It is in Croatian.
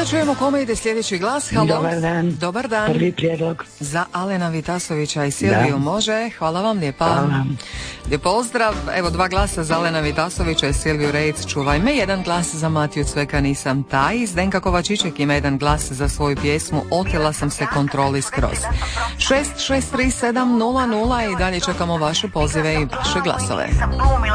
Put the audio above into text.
da čujemo kome ide sljedeći glas. Halo. Dobar dan. Dobar dan. Prvi prijedlog. Za Alena Vitasovića i Silviju, može. Hvala vam lijepa. Hvala. Lijep pozdrav. Evo 2 glasa za Alena Vitasovića i Silviju Rejc, čuvaj me. 1 glas za Matiju Cveka, nisam taj. Zdenka Kovačiček ima 1 glas za svoju pjesmu Otela sam se kontroli skroz. 663700 i dalje čekamo vaše pozive i vaše glasove.